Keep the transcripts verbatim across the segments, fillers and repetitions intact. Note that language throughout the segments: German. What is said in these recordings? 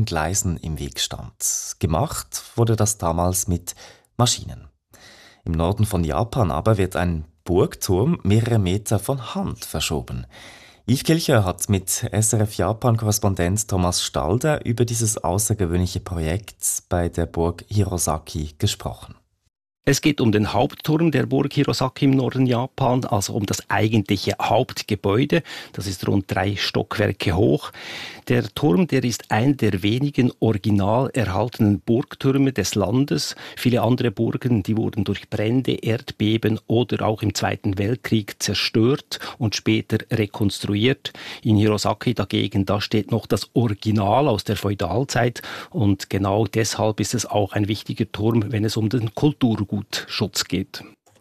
Gleisen im Weg stand. Gemacht wurde das damals mit Maschinen. Im Norden von Japan aber wird ein Burgturm mehrere Meter von Hand verschoben. Yves Kilcher hat mit S R F Japan-Korrespondent Thomas Stalder über dieses außergewöhnliche Projekt bei der Burg Hirosaki gesprochen. Es geht um den Hauptturm der Burg Hirosaki im Norden Japan, also um das eigentliche Hauptgebäude. Das ist rund drei Stockwerke hoch. Der Turm, der ist einer der wenigen original erhaltenen Burgtürme des Landes. Viele andere Burgen, die wurden durch Brände, Erdbeben oder auch im Zweiten Weltkrieg zerstört und später rekonstruiert. In Hirosaki dagegen, da steht noch das Original aus der Feudalzeit und genau deshalb ist es auch ein wichtiger Turm, wenn es um den Kulturgut Schutz geht.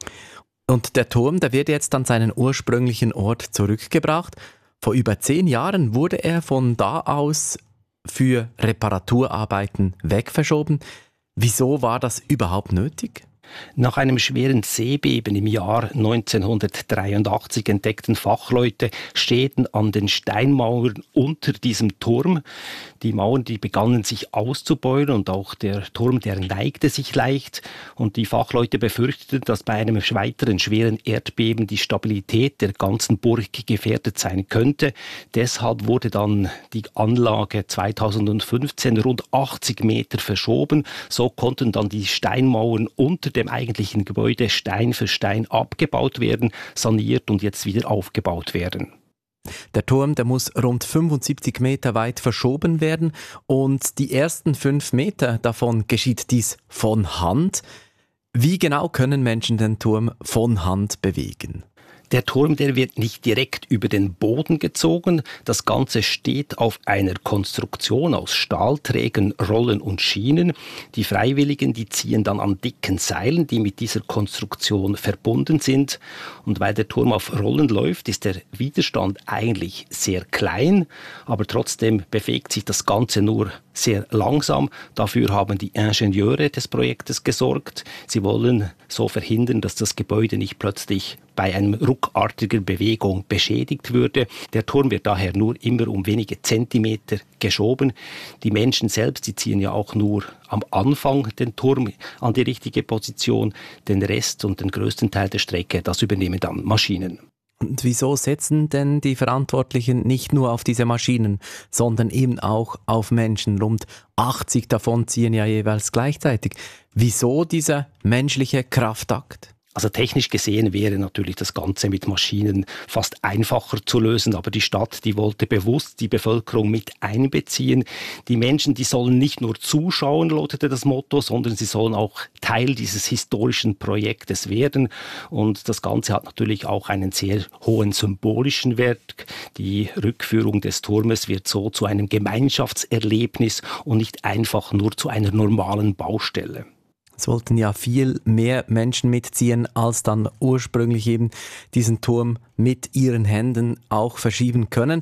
Und der Turm, der wird jetzt an seinen ursprünglichen Ort zurückgebracht. Vor über zehn Jahren wurde er von da aus für Reparaturarbeiten wegverschoben. Wieso war das überhaupt nötig? Nach einem schweren Seebeben im Jahr neunzehnhundertdreiundachtzig entdeckten Fachleute Schäden an den Steinmauern unter diesem Turm. Die Mauern, die begannen sich auszubeulen und auch der Turm, der neigte sich leicht. Und die Fachleute befürchteten, dass bei einem weiteren schweren Erdbeben die Stabilität der ganzen Burg gefährdet sein könnte. Deshalb wurde dann die Anlage zweitausendfünfzehn rund achtzig Meter verschoben. So konnten dann die Steinmauern unter dem eigentlichen Gebäude Stein für Stein abgebaut werden, saniert und jetzt wieder aufgebaut werden. Der Turm, der muss rund fünfundsiebzig Meter weit verschoben werden und die ersten fünf Meter davon geschieht dies von Hand. Wie genau können Menschen den Turm von Hand bewegen? Der Turm, der wird nicht direkt über den Boden gezogen. Das Ganze steht auf einer Konstruktion aus Stahlträgern, Rollen und Schienen. Die Freiwilligen, die ziehen dann an dicken Seilen, die mit dieser Konstruktion verbunden sind. Und weil der Turm auf Rollen läuft, ist der Widerstand eigentlich sehr klein. Aber trotzdem bewegt sich das Ganze nur sehr langsam. Dafür haben die Ingenieure des Projektes gesorgt. Sie wollen so verhindern, dass das Gebäude nicht plötzlich bei einer ruckartigen Bewegung beschädigt würde. Der Turm wird daher nur immer um wenige Zentimeter geschoben. Die Menschen selbst, die ziehen ja auch nur am Anfang den Turm an die richtige Position. Den Rest und den größten Teil der Strecke, das übernehmen dann Maschinen. Und wieso setzen denn die Verantwortlichen nicht nur auf diese Maschinen, sondern eben auch auf Menschen? Rund achtzig davon ziehen ja jeweils gleichzeitig. Wieso dieser menschliche Kraftakt? Also technisch gesehen wäre natürlich das Ganze mit Maschinen fast einfacher zu lösen, aber die Stadt, die wollte bewusst die Bevölkerung mit einbeziehen. Die Menschen, die sollen nicht nur zuschauen, lautete das Motto, sondern sie sollen auch Teil dieses historischen Projektes werden. Und das Ganze hat natürlich auch einen sehr hohen symbolischen Wert. Die Rückführung des Turmes wird so zu einem Gemeinschaftserlebnis und nicht einfach nur zu einer normalen Baustelle. Es wollten ja viel mehr Menschen mitziehen, als dann ursprünglich eben diesen Turm mit ihren Händen auch verschieben können.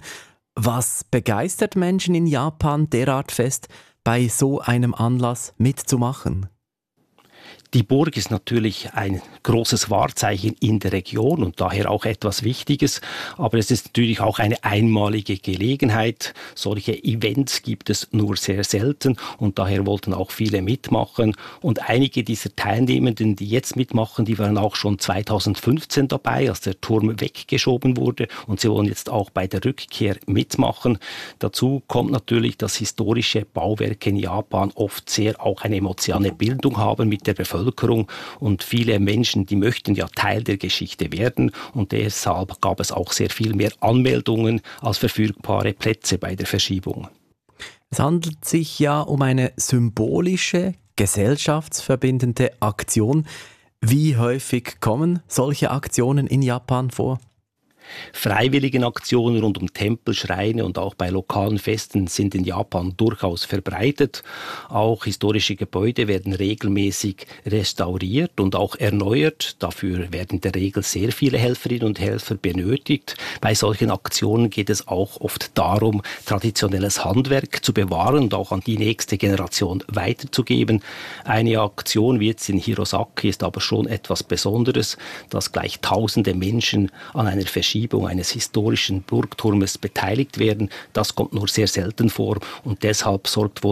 Was begeistert Menschen in Japan derart fest, bei so einem Anlass mitzumachen? Die Burg ist natürlich ein großes Wahrzeichen in der Region und daher auch etwas Wichtiges. Aber es ist natürlich auch eine einmalige Gelegenheit. Solche Events gibt es nur sehr selten und daher wollten auch viele mitmachen. Und einige dieser Teilnehmenden, die jetzt mitmachen, die waren auch schon zweitausendfünfzehn dabei, als der Turm weggeschoben wurde. Und sie wollen jetzt auch bei der Rückkehr mitmachen. Dazu kommt natürlich, dass historische Bauwerke in Japan oft sehr auch eine emotionale Bildung haben mit der Bevölkerung. Und viele Menschen, die möchten ja Teil der Geschichte werden und deshalb gab es auch sehr viel mehr Anmeldungen als verfügbare Plätze bei der Verschiebung. Es handelt sich ja um eine symbolische, gesellschaftsverbindende Aktion. Wie häufig kommen solche Aktionen in Japan vor? Freiwilligenaktionen rund um Tempel, Schreine und auch bei lokalen Festen sind in Japan durchaus verbreitet. Auch historische Gebäude werden regelmäßig restauriert und auch erneuert. Dafür werden in der Regel sehr viele Helferinnen und Helfer benötigt. Bei solchen Aktionen geht es auch oft darum, traditionelles Handwerk zu bewahren und auch an die nächste Generation weiterzugeben. Eine Aktion wie jetzt in Hirosaki ist aber schon etwas Besonderes, dass gleich tausende Menschen an einer Verschiebung eines historischen Burgturmes beteiligt werden. Das kommt nur sehr selten vor und deshalb sorgt wohl